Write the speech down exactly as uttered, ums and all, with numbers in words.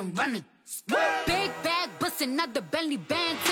and run it. Big bag bustin' out the belly band.